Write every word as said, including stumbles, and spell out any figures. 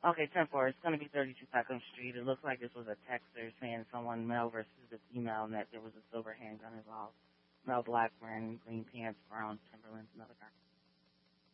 Okay, ten four. It's going to be thirty-two Peckham Street. It looks like this was a texter saying someone, male versus the female, and that there was a silver handgun involved. Male black wearing green pants, brown Timberlands, another guy.